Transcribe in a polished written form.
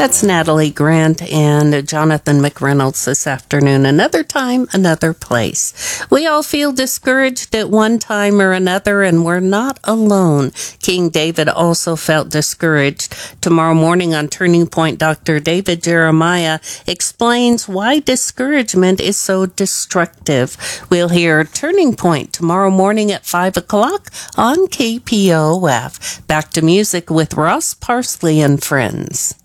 That's Natalie Grant and Jonathan McReynolds this afternoon. Another time, another place. We all feel discouraged at one time or another, and we're not alone. King David also felt discouraged. Tomorrow morning on Turning Point, Dr. David Jeremiah explains why discouragement is so destructive. We'll hear Turning Point tomorrow morning at 5 o'clock on KPOF. Back to music with Ross Parsley and friends.